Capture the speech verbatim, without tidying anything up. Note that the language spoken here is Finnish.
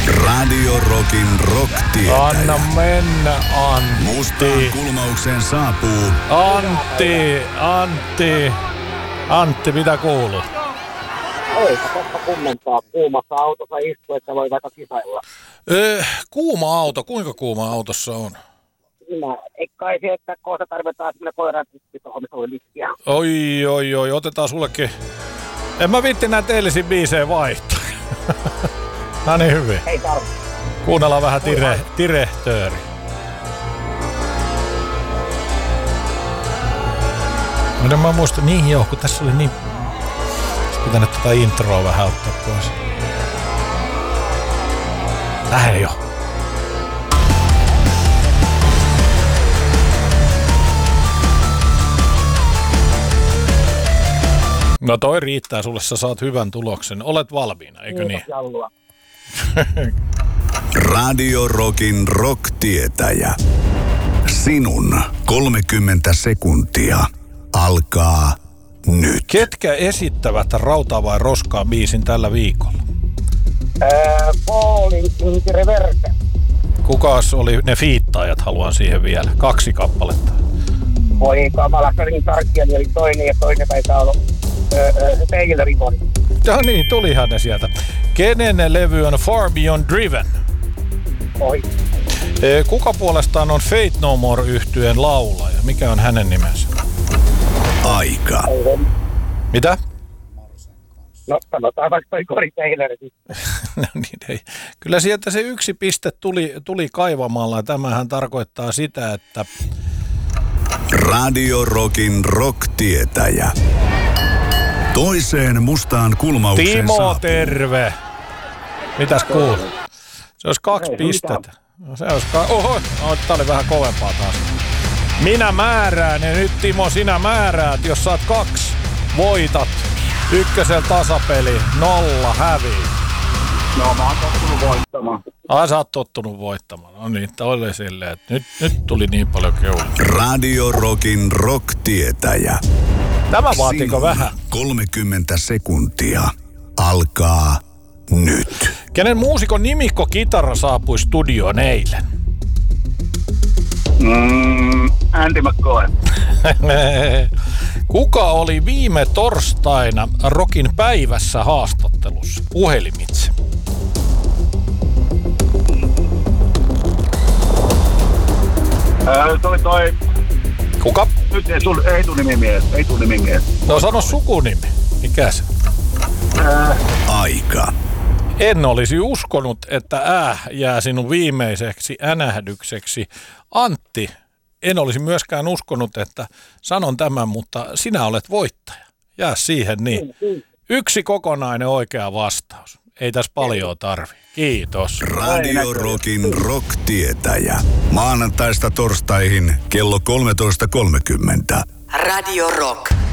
Radio Rockin rock-tietäjä. Anna mennä, Antti. Mustaan kulmaukseen saapuu Antti, Antti, Antti, mitä kuuluu? Ei, totta kummentaa. Kuumassa autossa istuu, että voi vaikka kisailla. Öö, kuuma auto, kuinka kuuma autossa on? Minä, ei kai se, että kohta tarvitaan semmoinen koiran tippi tuohon, missä oli liskiä. Oi, oi, oi, otetaan sullekin. En mä vitti näitä eilisiä biisejä vaihtaa. No niin, hyvin. Ei tarvi. Kuunnellaan vähän tire, tirehtööri. No mä muistan, niin joo, kun tässä oli niin... Olisi pitänyt tätä introa vähän ottaa pois. Lähde jo. No toi riittää sulle, sä saat hyvän tuloksen. Olet valmiina, eikö niin? Jallua. Radio Rockin rock-tietäjä. Sinun kolmekymmentä sekuntia alkaa nyt. Ketkä esittävät Rautaa vai roskaa biisin tällä viikolla? Ää, Falling in the Reverse. Kukas oli ne fiittaajat, haluan siihen vielä. Kaksi kappaletta. Voi kamalassa niin tarkkia, niin oli toinen ja toinen taitaa olla Taylor Ribbon. No niin, tulihan ne sieltä. Kenen levy on Far Beyond Driven? Oi. Kuka puolestaan on Faith No More -yhtyeen laulaja? Mikä on hänen nimensä? Aika. Mitä? No sanotaan vaikka toi Corey Taylor. No niin, ei. Kyllä sieltä se yksi piste tuli, tuli kaivamalla ja tämähän tarkoittaa sitä, että... Radio Rockin rock-tietäjä. Toiseen mustaan kulmaukseen Timo, saapuu. terve! Mitäs kuuluu? Se olisi kaksi pistettä. No, se olisi ka- Oho, no, tää oli vähän kovempaa taas. Minä määrään ja nyt Timo sinä määräät, jos saat kaksi, voitat. Ykkösellä tasapeli, nolla hävii. No mä oon tottunut voittamaan. Ai sä oot tottunut voittamaan. No niin, oli silleen, että nyt, nyt tuli niin paljon keulua. Radio Rockin rock-tietäjä. Tämä vaatiko Sinun vähän? kolmekymmentä sekuntia alkaa nyt. Kenen muusikon nimikko kitara saapui studioon eilen? Mm, Andy McCoy. Kuka oli viime torstaina Rockin päivässä haastattelussa puhelimitse? Öö, toi toi... Kuka? Nyt ei, sul, ei tuli nimi mies. Ei tuli nimi mies. No sano sukunimi. Mikä se? Öö, Aika. En olisi uskonut, että ää jää sinun viimeiseksi änähdykseksi. Antti, en olisi myöskään uskonut, että sanon tämän, mutta sinä olet voittaja. Jää siihen niin. Yksi kokonainen oikea vastaus. Ei tässä paljon tarvi. Kiitos. Radio Rockin rock-tietäjä. Maanantaista torstaihin kello kolmetoista kolmekymmentä. Radio Rock.